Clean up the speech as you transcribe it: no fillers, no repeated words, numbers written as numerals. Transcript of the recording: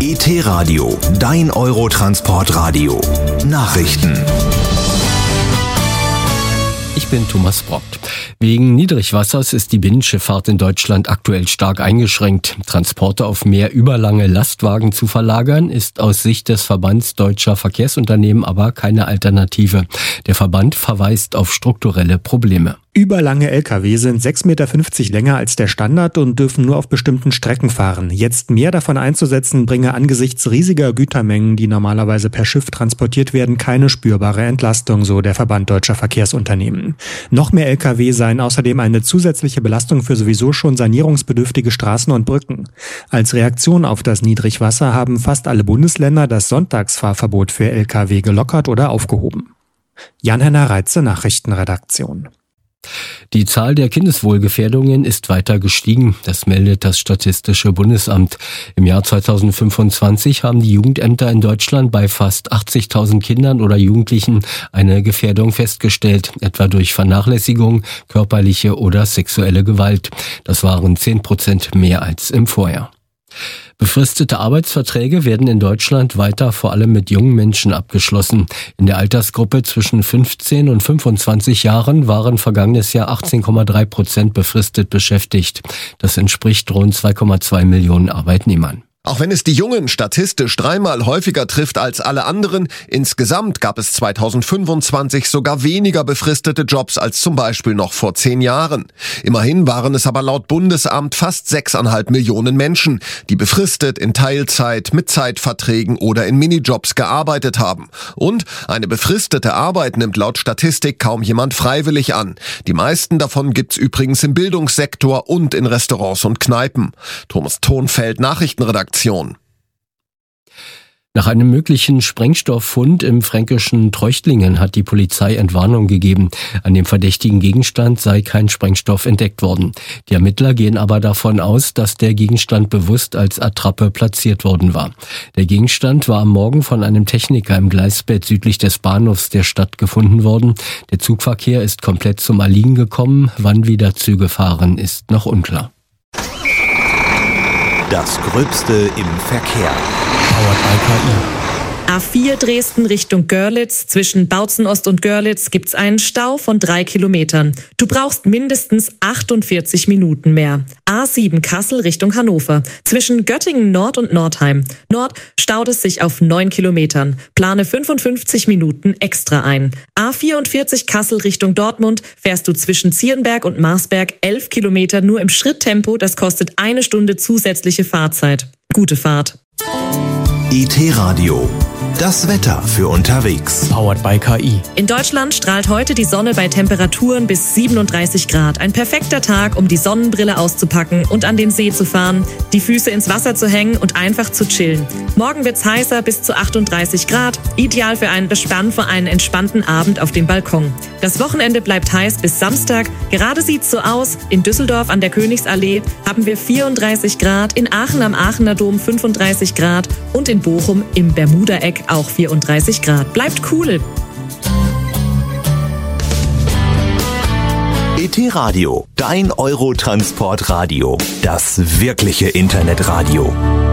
ET-Radio, dein Eurotransportradio. Nachrichten. Ich bin Thomas Brockt. Wegen Niedrigwassers ist die Binnenschifffahrt in Deutschland aktuell stark eingeschränkt. Transporte auf mehr überlange Lastwagen zu verlagern, ist aus Sicht des Verbands Deutscher Verkehrsunternehmen aber keine Alternative. Der Verband verweist auf strukturelle Probleme. Überlange Lkw sind 6,50 Meter länger als der Standard und dürfen nur auf bestimmten Strecken fahren. Jetzt mehr davon einzusetzen, bringe angesichts riesiger Gütermengen, die normalerweise per Schiff transportiert werden, keine spürbare Entlastung, so der Verband Deutscher Verkehrsunternehmen. Noch mehr Lkw seien außerdem eine zusätzliche Belastung für sowieso schon sanierungsbedürftige Straßen und Brücken. Als Reaktion auf das Niedrigwasser haben fast alle Bundesländer das Sonntagsfahrverbot für Lkw gelockert oder aufgehoben. Jan-Henner Reitze, Nachrichtenredaktion. Die Zahl der Kindeswohlgefährdungen ist weiter gestiegen, das meldet das Statistische Bundesamt. Im Jahr 2025 haben die Jugendämter in Deutschland bei fast 80.000 Kindern oder Jugendlichen eine Gefährdung festgestellt, etwa durch Vernachlässigung, körperliche oder sexuelle Gewalt. Das waren 10% mehr als im Vorjahr. Befristete Arbeitsverträge werden in Deutschland weiter vor allem mit jungen Menschen abgeschlossen. In der Altersgruppe zwischen 15 und 25 Jahren waren vergangenes Jahr 18,3% befristet beschäftigt. Das entspricht rund 2,2 Millionen Arbeitnehmern. Auch wenn es die Jungen statistisch 3-mal häufiger trifft als alle anderen, insgesamt gab es 2025 sogar weniger befristete Jobs als zum Beispiel noch vor 10 Jahren. Immerhin waren es aber laut Bundesamt fast 6,5 Millionen Menschen, die befristet in Teilzeit, mit Zeitverträgen oder in Minijobs gearbeitet haben. Und eine befristete Arbeit nimmt laut Statistik kaum jemand freiwillig an. Die meisten davon gibt's übrigens im Bildungssektor und in Restaurants und Kneipen. Thomas Thonfeld, Nachrichtenredaktion. Nach einem möglichen Sprengstofffund im fränkischen Treuchtlingen hat die Polizei Entwarnung gegeben. An dem verdächtigen Gegenstand sei kein Sprengstoff entdeckt worden. Die Ermittler gehen aber davon aus, dass der Gegenstand bewusst als Attrappe platziert worden war. Der Gegenstand war am Morgen von einem Techniker im Gleisbett südlich des Bahnhofs der Stadt gefunden worden. Der Zugverkehr ist komplett zum Erliegen gekommen. Wann wieder Züge fahren, ist noch unklar. Das Gröbste im Verkehr. Powered by KI. A4 Dresden Richtung Görlitz. Zwischen Bautzen-Ost und Görlitz gibt's einen Stau von 3 Kilometern. Du brauchst mindestens 48 Minuten mehr. A7 Kassel Richtung Hannover. Zwischen Göttingen Nord und Nordheim. Nord staut es sich auf 9 Kilometern. Plane 55 Minuten extra ein. A44 Kassel Richtung Dortmund fährst du zwischen Zierenberg und Marsberg 11 Kilometer nur im Schritttempo. Das kostet 1 Stunde zusätzliche Fahrzeit. Gute Fahrt. ET-Radio. Das Wetter für unterwegs. Powered by KI. In Deutschland strahlt heute die Sonne bei Temperaturen bis 37 Grad. Ein perfekter Tag, um die Sonnenbrille auszupacken und an den See zu fahren, die Füße ins Wasser zu hängen und einfach zu chillen. Morgen wird's heißer, bis zu 38 Grad. Ideal für einen entspannten Abend auf dem Balkon. Das Wochenende bleibt heiß bis Samstag. Gerade sieht's so aus. In Düsseldorf an der Königsallee haben wir 34 Grad, in Aachen am Aachener Dom 35 Grad und in Bochum im Bermuda-Eck auch 34 Grad. Bleibt cool! ET-Radio, dein Eurotransportradio. Das wirkliche Internetradio.